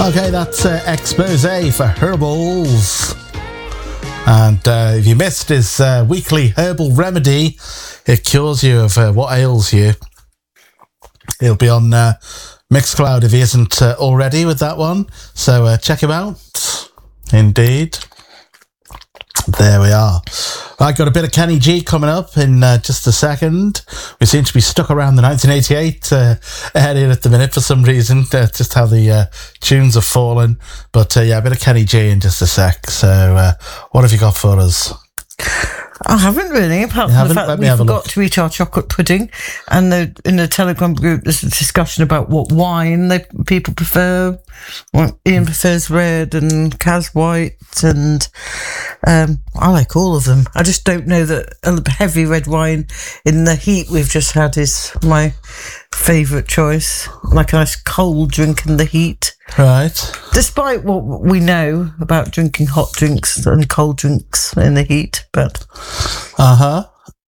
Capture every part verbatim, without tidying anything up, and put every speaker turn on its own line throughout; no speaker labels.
Okay, that's uh, expose for herbals. And uh, if you missed his uh, weekly herbal remedy, it cures you of uh, what ails you. He'll be on uh, Mixcloud if he isn't uh, already with that one. So uh, check him out. Indeed. There we are. I got a bit of Kenny G coming up in uh, just a second. We seem to be stuck around the nineteen eighty-eight uh, area at the minute for some reason. Uh, just how the uh, tunes have fallen. But uh, yeah, a bit of Kenny G in just a sec. So uh, what have you got for us?
I haven't really, apart
you
from the
haven't?
fact
Let
that
me
we
have a
forgot
look.
to eat our chocolate pudding. And the, in the Telegram group, there's a discussion about what wine they, people prefer. Well, Ian prefers red and Kaz white, and um, I like all of them. I just don't know that a heavy red wine in the heat we've just had is my favourite choice. Like a nice cold drink in the heat.
Right.
Despite what we know about drinking hot drinks and cold drinks in the heat, but...
Uh-huh.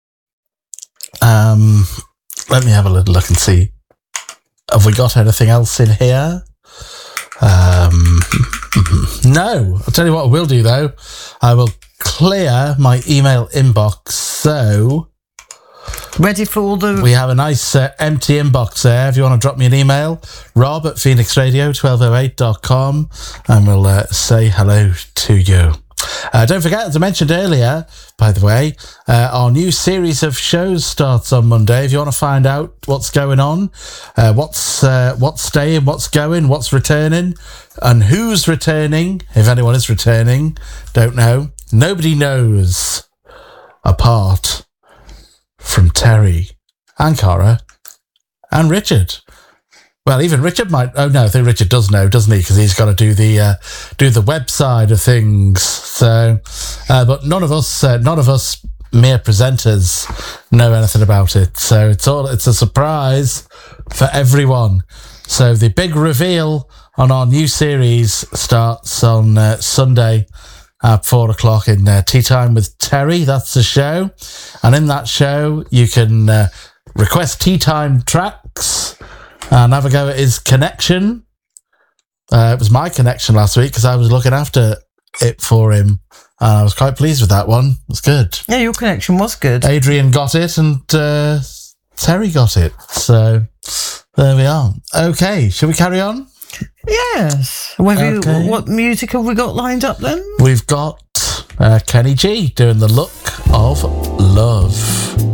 Um, let me have a little look and see. Have we got anything else in here? Um, no. I'll tell you what I will do, though. I will clear my email inbox, so...
Ready for all the...
We have a nice uh, empty inbox there. If you want to drop me an email, rob at phoenix radio twelve oh eight dot com, and we'll uh, say hello to you. Uh, don't forget, as I mentioned earlier, by the way, uh, our new series of shows starts on Monday. If you want to find out what's going on, uh, what's uh, what's staying, what's going, what's returning, and who's returning, if anyone is returning, don't know. Nobody knows, apart from Terry and Cara and Richard. Well, even Richard might. Oh no, I think Richard does know, doesn't he? Because he's got to do the uh, do the web side of things. So, uh, but none of us, uh, none of us mere presenters know anything about it. So it's all it's a surprise for everyone. So the big reveal on our new series starts on uh, Sunday at four o'clock in uh, Tea Time with Terry. That's the show, and in that show you can uh, request Tea Time tracks. And have a go at his connection. Uh, it was my connection last week because I was looking after it for him. And I was quite pleased with that one. It was good.
Yeah, your connection was good.
Adrian got it and uh, Terry got it. So there we are. Okay, shall we carry on?
Yes. What, have
Okay.
you, what music have we got lined up then?
We've got uh, Kenny G doing The Look of Love.